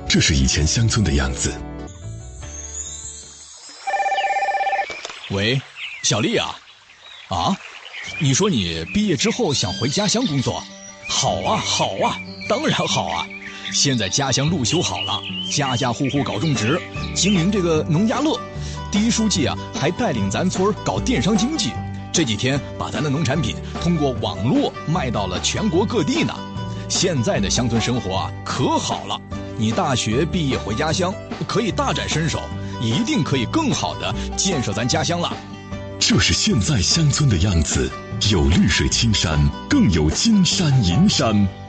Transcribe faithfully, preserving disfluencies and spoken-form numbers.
这是以前乡村的样子。 喂，小丽啊，啊，你说你毕业之后想回家乡工作？好啊，好啊，当然好啊！现在家乡路修好了，家家户户搞种植，经营这个农家乐。第一书记啊，还带领咱村搞电商经济，这几天把咱的农产品通过网络卖到了全国各地呢。现在的乡村生活啊，可好了！你大学毕业回家乡，可以大展身手，一定可以更好的建设咱家乡了。 这是现在乡村的样子，有绿水青山，更有金山银山。